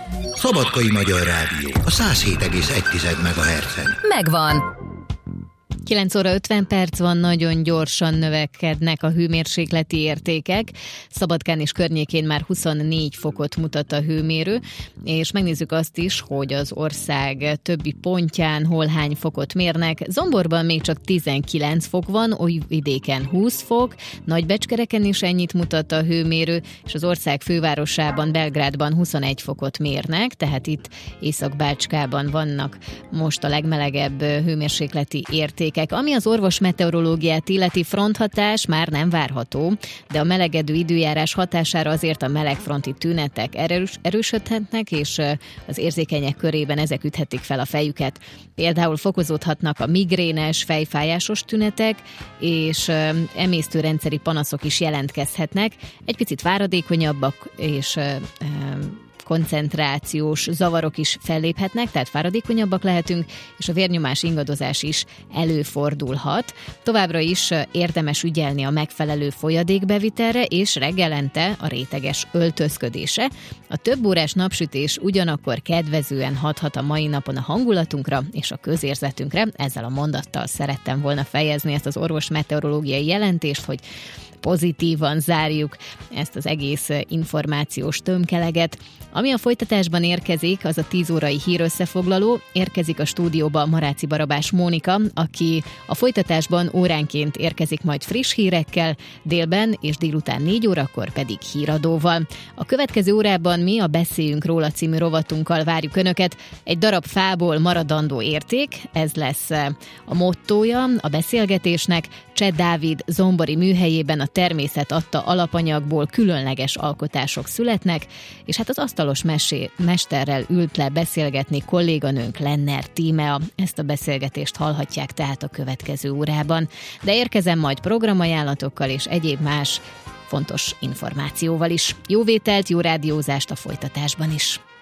Szabadkai Magyar Rádió, a 107,1 MHz-en. Megvan! 9 óra 50 perc van, nagyon gyorsan növekednek a hőmérsékleti értékek. Szabadkán és környékén már 24 fokot mutat a hőmérő, és megnézzük azt is, hogy az ország többi pontján hol hány fokot mérnek. Zomborban még csak 19 fok van, Újvidéken 20 fok, Nagybecskereken is ennyit mutat a hőmérő, és az ország fővárosában, Belgrádban 21 fokot mérnek, tehát itt Észak-Bácskában vannak most a legmelegebb hőmérsékleti értékek. Ami az orvosmeteorológiát illeti, fronthatás már nem várható, de a melegedő időjárás hatására azért a melegfronti tünetek erősödhetnek, és az érzékenyek körében ezek üthetik fel a fejüket. Például fokozódhatnak a migrénes, fejfájásos tünetek, és emésztőrendszeri panaszok is jelentkezhetnek. Egy picit fáradékonyabbak, és koncentrációs zavarok is felléphetnek, tehát fáradékonyabbak lehetünk, és a vérnyomás ingadozás is előfordulhat. Továbbra is érdemes ügyelni a megfelelő folyadékbevitelre, és reggelente a réteges öltözködésre. A több órás napsütés ugyanakkor kedvezően hathat a mai napon a hangulatunkra és a közérzetünkre. Ezzel a mondattal szerettem volna fejezni ezt az orvosmeteorológiai jelentést, hogy pozitívan zárjuk ezt az egész információs tömkeleget. Ami a folytatásban érkezik, az a 10 órai hírösszefoglaló. Érkezik a stúdióba Maráci Barabás Mónika, aki a folytatásban óránként érkezik majd friss hírekkel, délben és délután 4 órakor pedig híradóval. A következő órában mi a Beszéljünk róla című rovatunkkal várjuk Önöket. Egy darab fából maradandó érték, ez lesz a mottója a beszélgetésnek. Cseh Dávid zombori műhelyében a természet adta alapanyagból különleges alkotások születnek, és hát az asztalos mesterrel ült le beszélgetni kolléganőnk Lenner Tímea. Ezt a beszélgetést hallhatják tehát a következő órában. De érkezem majd programajánlatokkal és egyéb más fontos információval is. Jó vételt, jó rádiózást a folytatásban is!